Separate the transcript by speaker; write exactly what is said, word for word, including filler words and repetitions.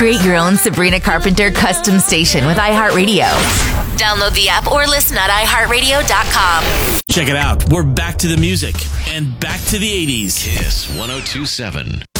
Speaker 1: Create your own Sabrina Carpenter custom station with iHeartRadio. Download the app or listen at i heart radio dot com.
Speaker 2: Check it out. We're back to the music and back to the eighties.
Speaker 3: Kiss one oh two point seven.